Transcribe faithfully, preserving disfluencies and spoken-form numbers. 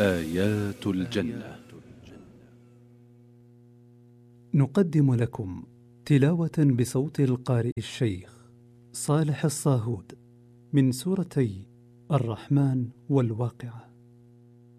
آيات الجنة. نقدم لكم تلاوة بصوت القارئ الشيخ صالح الصاهود من سورتي الرحمن والواقعة.